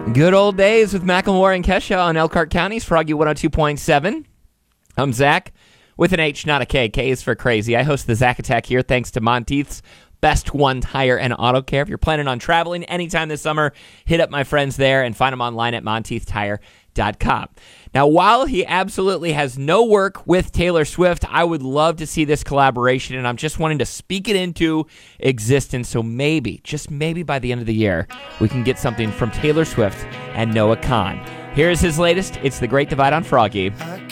Good old days with Macklemore and Kesha on Elkhart County's Froggy 102.7. I'm Zach with an H, not a K. K is for crazy. I host the Zach Attack here thanks to Monteith's Best One Tire and Auto Care. If you're planning on traveling anytime this summer, hit up my friends there and find them online at monteithtire.com. Now, while he absolutely has no work with Taylor Swift, I would love to see this collaboration, and I'm just wanting to speak it into existence. So maybe, just maybe by the end of the year, we can get something from Taylor Swift and Noah Kahan. Here's his latest. It's The Great Divide on Froggy.